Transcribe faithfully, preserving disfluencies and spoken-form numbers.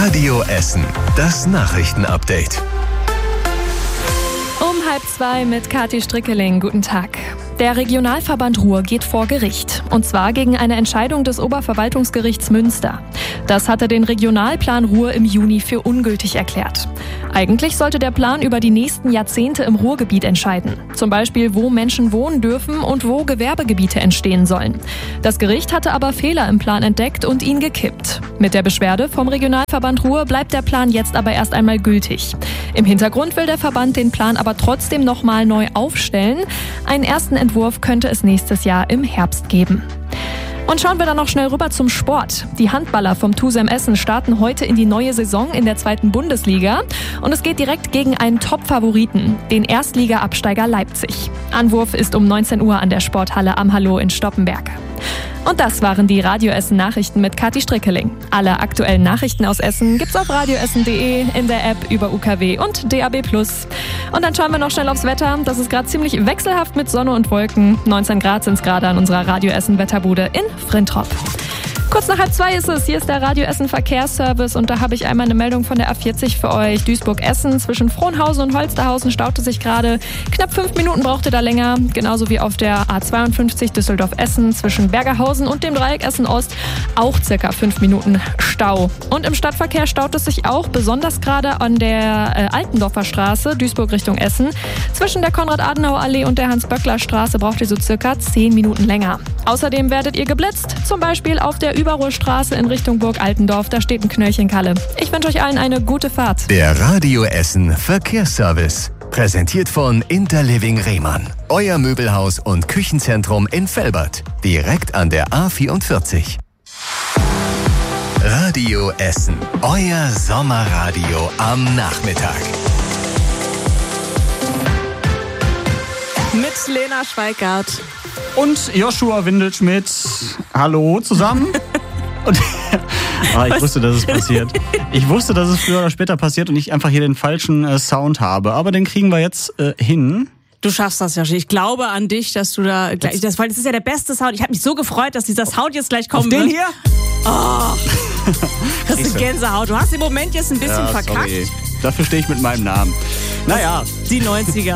Radio Essen, das Nachrichtenupdate. Um halb zwei mit Kathi Strickeling. Guten Tag. Der Regionalverband Ruhr geht vor Gericht. Und zwar gegen eine Entscheidung des Oberverwaltungsgerichts Münster. Das hatte den Regionalplan Ruhr im Juni für ungültig erklärt. Eigentlich sollte der Plan über die nächsten Jahrzehnte im Ruhrgebiet entscheiden. Zum Beispiel, wo Menschen wohnen dürfen und wo Gewerbegebiete entstehen sollen. Das Gericht hatte aber Fehler im Plan entdeckt und ihn gekippt. Mit der Beschwerde vom Regionalverband Ruhr bleibt der Plan jetzt aber erst einmal gültig. Im Hintergrund will der Verband den Plan aber trotzdem nochmal neu aufstellen. Einen ersten Entwurf könnte es nächstes Jahr im Herbst geben. Und schauen wir dann noch schnell rüber zum Sport. Die Handballer vom TuSem Essen starten heute in die neue Saison in der zweiten Bundesliga. Und es geht direkt gegen einen Top-Favoriten, den Erstliga-Absteiger Leipzig. Anwurf ist um neunzehn Uhr an der Sporthalle am Hallo in Stoppenberg. Und das waren die Radio Essen Nachrichten mit Kathi Strickeling. Alle aktuellen Nachrichten aus Essen gibt's auf radioessen punkt de, in der App, über U K W und D A B plus. Und dann schauen wir noch schnell aufs Wetter. Das ist gerade ziemlich wechselhaft mit Sonne und Wolken. neunzehn Grad sind's gerade an unserer Radio Essen Wetterbude in Frintrop. Kurz nach halb zwei ist es. Hier ist der Radio Essen Verkehrsservice und da habe ich einmal eine Meldung von der A vierzig für euch. Duisburg-Essen zwischen Frohnhausen und Holsterhausen staute sich gerade. Knapp fünf Minuten brauchte da länger. Genauso wie auf der A zweiundfünfzig Düsseldorf-Essen zwischen Bergerhausen und dem Dreieck Essen-Ost. Auch circa fünf Minuten Stau. Und im Stadtverkehr staut es sich auch, besonders gerade an der äh, Altendorfer Straße, Duisburg Richtung Essen. Zwischen der Konrad-Adenauer-Allee und der Hans-Böckler-Straße braucht ihr so circa zehn Minuten länger. Außerdem werdet ihr geblitzt, zum Beispiel auf der Überruhrstraße in Richtung Burg Altendorf. Da steht ein Knöllchenkalle. Ich wünsche euch allen eine gute Fahrt. Der Radio Essen Verkehrsservice. Präsentiert von Interliving Rehmann. Euer Möbelhaus und Küchenzentrum in Velbert. Direkt an der A vierundvierzig. Radio Essen. Euer Sommerradio am Nachmittag. Mit Lena Schweikart. Und Joshua Windelschmidt. Hallo zusammen. Und ah, ich wusste, dass es passiert. Ich wusste, dass es früher oder später passiert und ich einfach hier den falschen äh, Sound habe. Aber den kriegen wir jetzt äh, hin. Du schaffst das, Joshi. Ich glaube an dich, dass du da gleich, das, weil das ist ja der beste Sound. Ich habe mich so gefreut, dass dieser Sound jetzt gleich kommt. Auf den wird. hier? Oh, das ist eine Gänsehaut. Du hast im Moment jetzt ein bisschen Ja, verkackt. sorry. Dafür stehe ich mit meinem Namen. Naja. Die neunziger.